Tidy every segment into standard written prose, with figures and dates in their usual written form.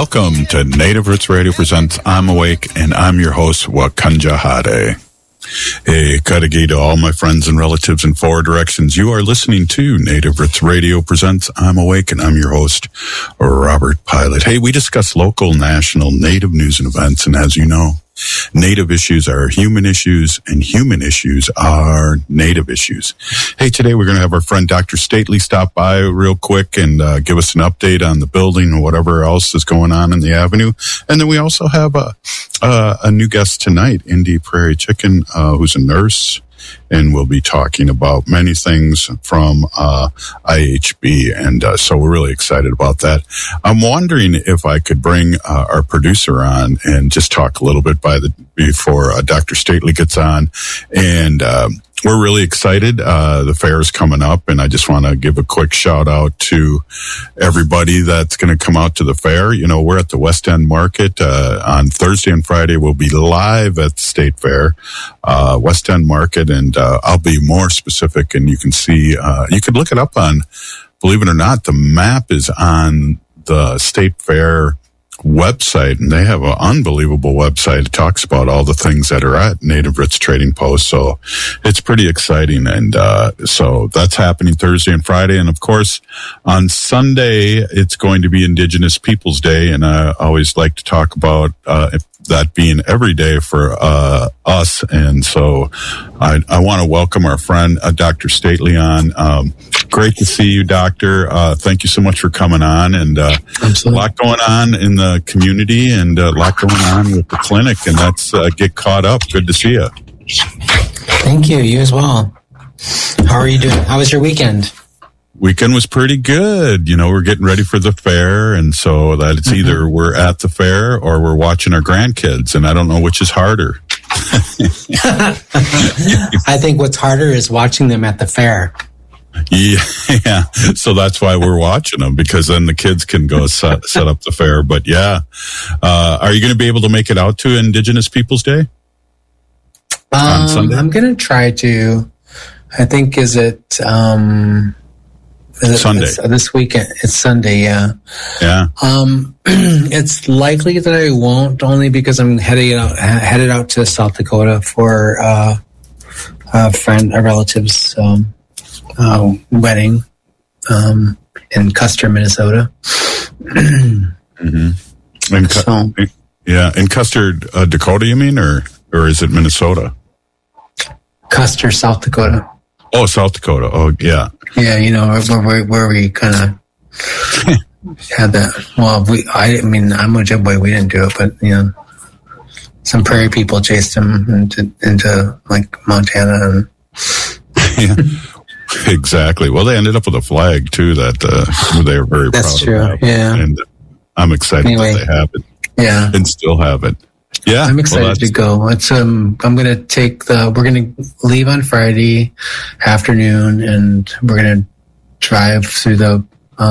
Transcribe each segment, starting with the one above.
Welcome to Native Roots Radio Presents I'm Awake, and I'm your host, Wakanja Hade. Hey, Kadagi to all my friends and relatives in four directions. You are listening to Native Roots Radio Presents I'm Awake, and I'm your host, Robert Pilot. Hey, we discuss local, national, Native news and events, and as you know, Native issues are human issues, and human issues are Native issues. Hey, today we're going to have our friend Dr. Stately stop by real quick and give us an update on the building and whatever else is going on in the Avenue. And then we also have a new guest tonight, Indy Prairie Chicken, who's a nurse, and we'll be talking about many things from IHB, and so we're really excited about that. I'm wondering if I could bring our producer on and just talk a little bit before Dr. Stately gets on, and we're really excited. The fair is coming up, and I just want to give a quick shout out to everybody that's going to come out to the fair. You know, we're at the West End Market on Thursday and Friday. We'll be live at the State Fair, West End Market, and I'll be more specific, and you can see, you could look it up on, believe it or not, the map is on the State Fair website, and they have an unbelievable website. It talks about all the things that are at Native Roots Trading Post, so it's pretty exciting. And so that's happening Thursday and Friday, and of course on Sunday it's going to be Indigenous Peoples Day, and I always like to talk about that being every day for us. And so I want to welcome our friend Dr. Stately on. Great to see you, Doctor. Thank you so much for coming on. And a lot going on in the community, and a lot going on with the clinic, and that's get caught up. Good to see you. Thank you. You as well. How are you doing? How was your weekend? Weekend was pretty good. You know, we're getting ready for the fair, and so that it's either we're at the fair or we're watching our grandkids, and I don't know which is harder. I think what's harder is watching them at the fair. Yeah, so that's why we're watching them, because then the kids can go set up the fair. But yeah, are you going to be able to make it out to Indigenous Peoples Day on Sunday? I'm going to try to. I think is it Sunday? This weekend. It's Sunday. Yeah. Yeah. It's likely that I won't, only because I'm headed out to South Dakota for a relative's wedding in Custer, Minnesota. Mm-hmm. In Custer, Dakota, you mean, or is it Minnesota? Custer, South Dakota. Oh, South Dakota. Oh, yeah. Yeah, you know, where we kind of had that. Well, I'm Ojibwe. We didn't do it, but you know, some prairie people chased him into like Montana, and yeah. Exactly. Well, they ended up with a flag too that they were very That's proud true. of. Yeah, and I'm excited that they have it. Yeah, and still have it. Yeah, I'm excited to go. It's I'm gonna we're gonna leave on Friday afternoon, and we're gonna drive through the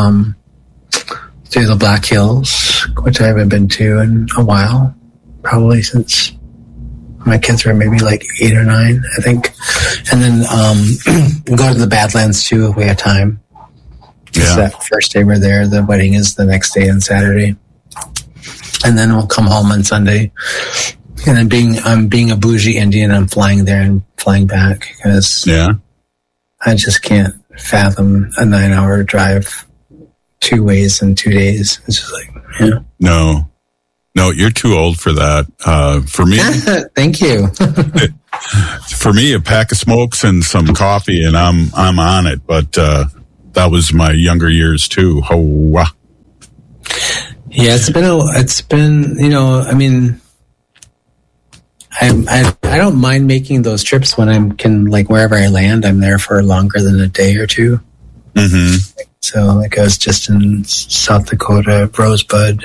Black Hills, which I haven't been to in a while, probably since my kids were maybe like 8 or 9, I think. And then go to the Badlands too if we have time. Yeah. That first day we're there. The wedding is the next day on Saturday. And then we'll come home on Sunday. And then being a bougie Indian, I'm flying there and flying back, because I just can't fathom a 9-hour drive 2 ways in 2 days. It's just like, No, you're too old for that. For me, thank you. For me, a pack of smokes and some coffee, and I'm on it. But that was my younger years too. Oh, yeah, it's been you know, I mean, I don't mind making those trips when like wherever I land, I'm there for longer than a day or two. Mm-hmm. So like I was just in South Dakota, Rosebud,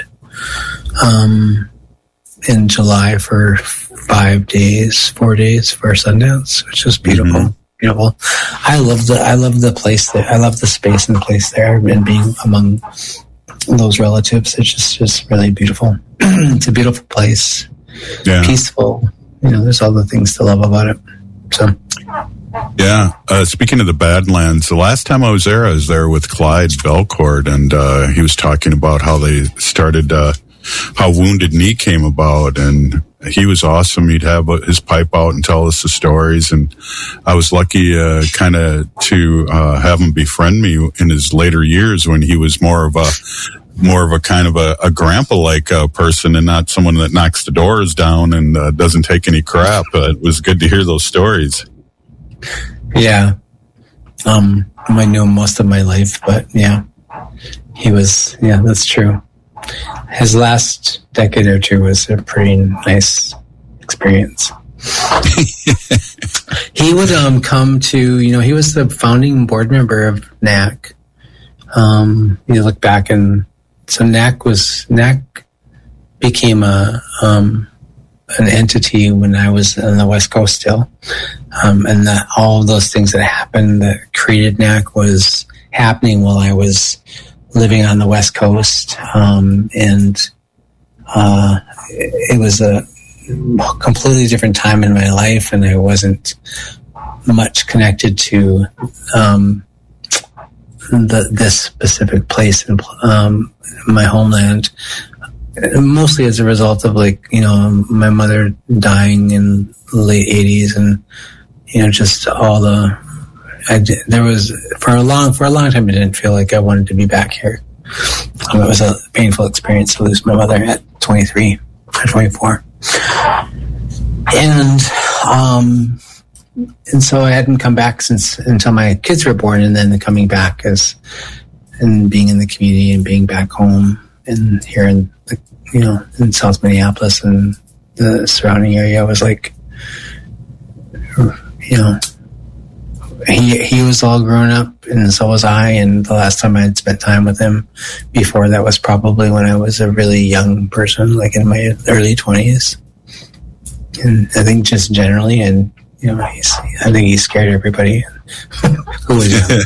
in July for 4 days for Sundance, which was beautiful. Mm-hmm. Beautiful. I love the place there. I love the space and the place there, and being among those relatives. It's just really beautiful. It's a beautiful place. Yeah. Peaceful. You know, there's all the things to love about it. So. Yeah. Speaking of the Badlands, the last time I was there with Clyde Belcourt, and he was talking about how they started how Wounded Knee came about, and he was awesome. He'd have his pipe out and tell us the stories, and I was lucky kind of to have him befriend me in his later years when he was more of a kind of a grandpa-like person and not someone that knocks the doors down and doesn't take any crap. It was good to hear those stories. Yeah. I knew him most of my life, but yeah, that's true. His last decade or two was a pretty nice experience. He would come to, he was the founding board member of NAC. You look back, and so NAC became an entity when I was on the West Coast still. And that all of those things that happened that created NAC was happening while I was living on the West Coast. And it was a completely different time in my life, and I wasn't much connected to this specific place in my homeland, mostly as a result of my mother dying in the late 80s, and just all there was for a long time I didn't feel like I wanted to be back here. It was a painful experience to lose my mother at 23 or 24, and so I hadn't come back until my kids were born, and then coming back and being in the community and being back home and here in in South Minneapolis and the surrounding area was like, he was all grown up, and so was I. And the last time I had spent time with him before that was probably when I was a really young person, like in my early 20s. And I think just generally, and I think he scared everybody who was young.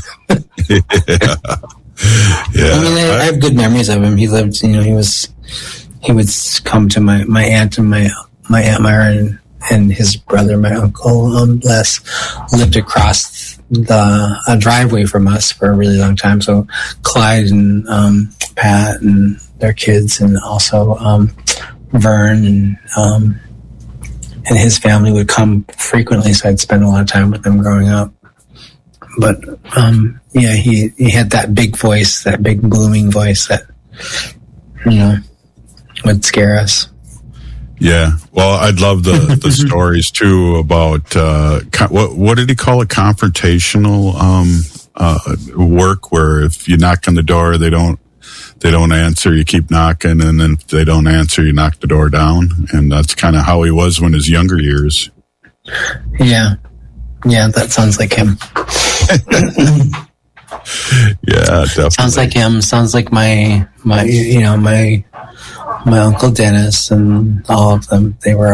Yeah. I have good memories of him. He lived, he would come to my aunt and my Aunt Myra and his brother, my uncle, Les, lived across the driveway from us for a really long time. So Clyde and Pat and their kids, and also Vern and his family would come frequently. So I'd spend a lot of time with them growing up. But he had that big voice, that big booming voice that would scare us. Yeah, well, I'd love the stories too about what did he call it? Confrontational work, where if you knock on the door, they don't answer, you keep knocking, and then if they don't answer, you knock the door down. And that's kind of how he was in his younger years. Yeah, that sounds like him. Yeah, definitely. Sounds like him. Sounds like my Uncle Dennis and all of them. They were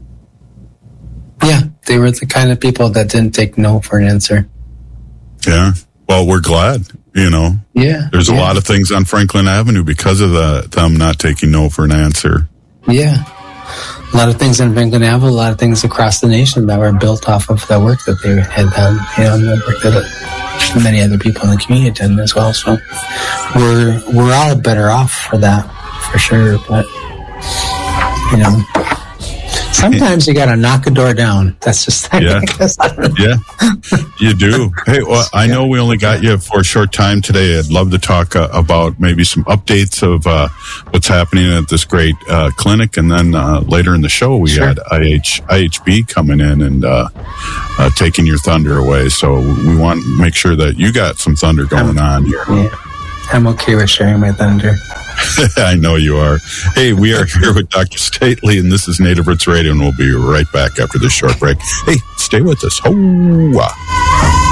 the kind of people that didn't take no for an answer. Yeah. Well, we're glad, Yeah. There's a lot of things on Franklin Avenue because of them not taking no for an answer. Yeah. A lot of things in Franklin Avenue, a lot of things across the nation that were built off of the work that they had done, and the work that many other people in the community did as well. So we're all better off for that, for sure. But sometimes you got to knock a door down. That's just yeah, you do. Hey, well, I know we only got you for a short time today. I'd love to talk about maybe some updates of what's happening at this great clinic, and then later in the show we had IHB coming in and taking your thunder away. So we want to make sure that you got some thunder going on here. Yeah. I'm okay with sharing my thunder. I know you are. Hey, we are here with Dr. Stately, and this is Native Roots Radio, and we'll be right back after this short break. Hey, stay with us. Ho-wah.